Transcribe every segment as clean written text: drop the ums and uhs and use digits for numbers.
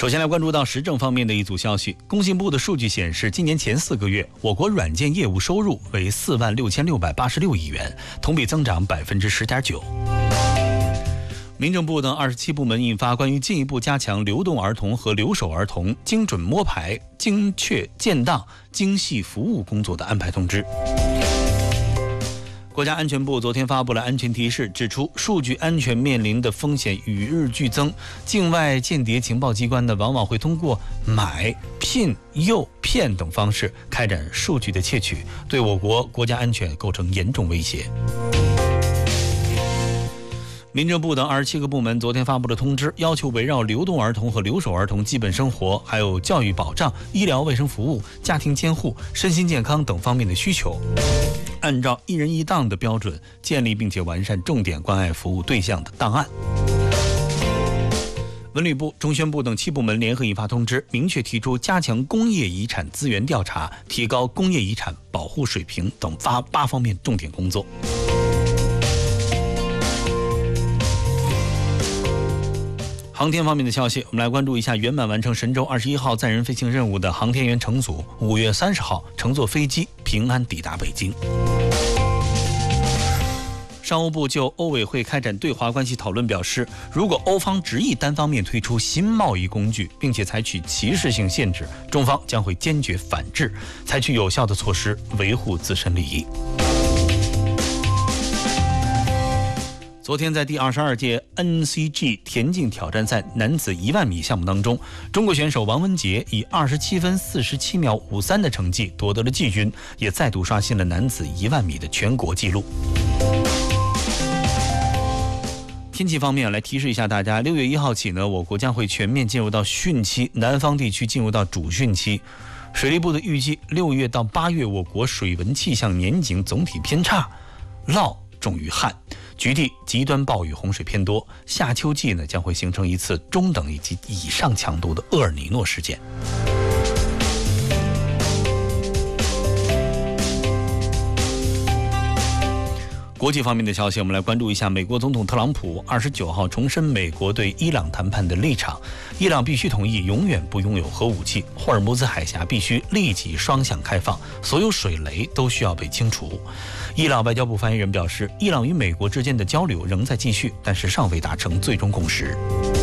首先来关注到时政方面的一组消息。工信部的数据显示，今年前4个月，我国软件业务收入为46686亿元，同比增长10.9%。民政部等27部门印发关于进一步加强流动儿童和留守儿童精准摸排、精确建档、精细服务工作的安排通知。国家安全部昨天发布了安全提示，指出数据安全面临的风险与日俱增，境外间谍情报机关呢，往往会通过买、聘、诱、骗等方式开展数据的窃取，对我国国家安全构成严重威胁。民政部等27个部门昨天发布了通知，要求围绕流动儿童和留守儿童基本生活、还有教育保障、医疗卫生服务、家庭监护、身心健康等方面的需求，按照一人一档的标准建立并且完善重点关爱服务对象的档案。文旅部、中宣部等7部门联合印发通知，明确提出加强工业遗产资源调查、提高工业遗产保护水平等8方面重点工作。航天方面的消息，我们来关注一下圆满完成神舟21号载人飞行任务的航天员乘组5月30号乘坐飞机平安抵达北京。商务部就欧委会开展对华关系讨论表示，如果欧方执意单方面推出新贸易工具，并且采取歧视性限制，中方将会坚决反制，采取有效的措施维护自身利益。昨天在第22届 NCG 田径挑战赛男子1万米项目当中，中国选手王文杰以27分47秒53的成绩夺得了季军，也再度刷新了男子1万米的全国纪录。天气方面来提示一下大家，6月1号起呢，我国将会全面进入到汛期，南方地区进入到主汛期。水利部的预计，6月到8月我国水文气象年景总体偏差，涝重于旱，局地极端暴雨洪水偏多，夏秋季呢将会形成一次中等以及以上强度的厄尔尼诺事件。国际方面的消息，我们来关注一下美国总统特朗普29号重申美国对伊朗谈判的立场，伊朗必须同意永远不拥有核武器，霍尔木兹海峡必须立即双向开放，所有水雷都需要被清除。伊朗外交部发言人表示，伊朗与美国之间的交流仍在继续，但是尚未达成最终共识。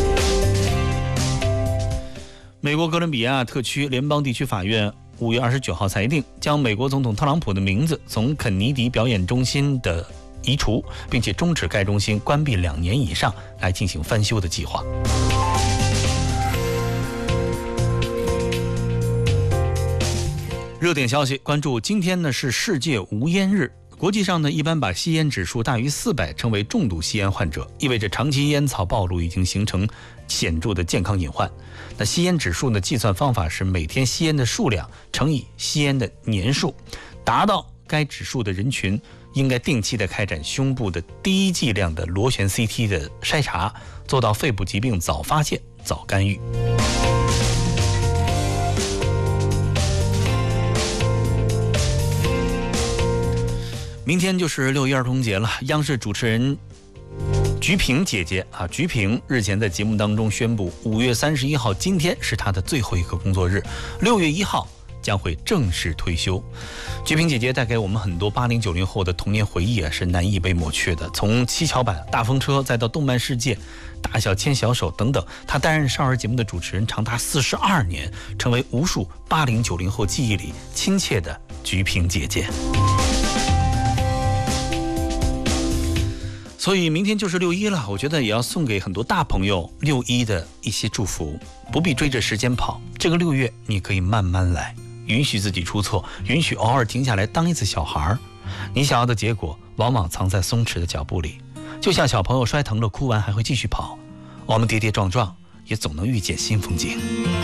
美国哥伦比亚特区联邦地区法院5月29号裁定，将美国总统特朗普的名字从肯尼迪表演中心的移除，并且终止该中心关闭2年以上来进行翻修的计划。热点消息，关注今天呢是世界无烟日。国际上呢，一般把吸烟指数大于400称为重度吸烟患者，意味着长期烟草暴露已经形成显著的健康隐患。那吸烟指数呢，计算方法是每天吸烟的数量乘以吸烟的年数，达到该指数的人群应该定期的开展胸部的低剂量的螺旋 CT 的筛查，做到肺部疾病早发现、早干预。明天就是6一儿童节了，央视主持人菊萍姐姐菊萍日前在节目当中宣布，5月31号今天是她的最后一个工作日，6月1号将会正式退休。菊萍姐姐带给我们很多80、90后的童年回忆是难以被抹去的。从七巧板、大风车，再到动漫世界、大小牵小手等等，她担任少儿节目的主持人长达42年，成为无数80、90后记忆里亲切的菊萍姐姐。所以明天就是6一了，我觉得也要送给很多大朋友6一的一些祝福，不必追着时间跑，这个6月你可以慢慢来，允许自己出错，允许偶尔停下来当一次小孩。你想要的结果往往藏在松弛的脚步里，就像小朋友摔疼了哭完还会继续跑，我们跌跌撞撞也总能遇见新风景。